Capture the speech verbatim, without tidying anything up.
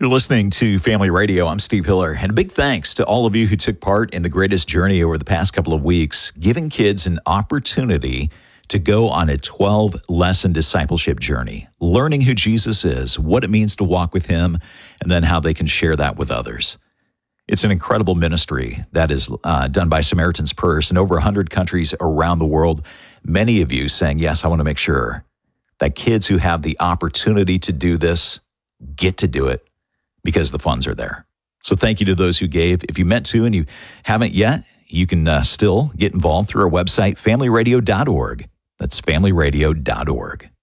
You're listening to Family Radio. I'm Steve Hiller, and a big thanks to all of you who took part in the greatest journey over the past couple of weeks, giving kids an opportunity to go on a twelve-lesson discipleship journey, learning who Jesus is, what it means to walk with him, and then how they can share that with others. It's an incredible ministry that is uh, done by Samaritan's Purse in over one hundred countries around the world. Many of you saying, yes, I want to make sure that kids who have the opportunity to do this get to do it because the funds are there. So thank you to those who gave. If you meant to and you haven't yet, you can uh, still get involved through our website, family radio dot org. That's family radio dot org.